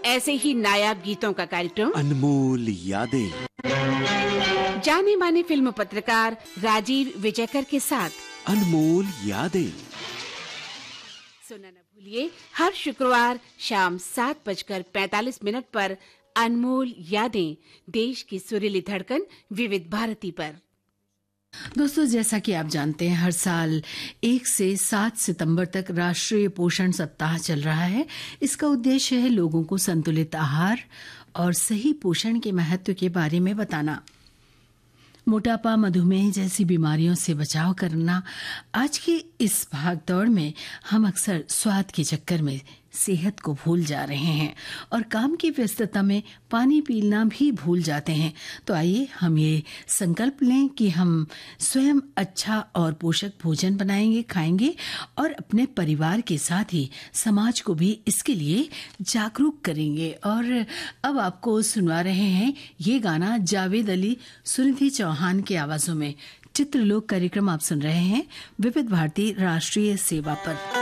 ऐसे ही नायाब गीतों का कार्यक्रम अनमोल यादें। जाने माने फिल्म पत्रकार राजीव विजयकर के साथ अनमोल यादें सुनना न भूलिए हर शुक्रवार शाम 7:45 पर अनमोल यादें, देश की सुरीली धड़कन विविध भारती पर। दोस्तों, जैसा कि आप जानते हैं, हर साल 1 से 7 सितंबर तक राष्ट्रीय पोषण सप्ताह चल रहा है। इसका उद्देश्य है लोगों को संतुलित आहार और सही पोषण के महत्व के बारे में बताना। मोटापा, मधुमेह जैसी बीमारियों से बचाव करना। आज की इस भागदौड़ में हम अक्सर स्वाद के चक्कर में सेहत को भूल जा रहे हैं और काम की व्यस्तता में पानी पीना भी भूल जाते हैं। तो आइए हम ये संकल्प लें कि हम स्वयं अच्छा और पोषक भोजन बनाएंगे, खाएंगे और अपने परिवार के साथ ही समाज को भी इसके लिए जागरूक करेंगे। और अब आपको सुनवा रहे हैं ये गाना जावेद अली, सुनिधि चौहान की आवाजों में। चित्रलोक कार्यक्रम आप सुन रहे हैं विविध भारती राष्ट्रीय सेवा पर।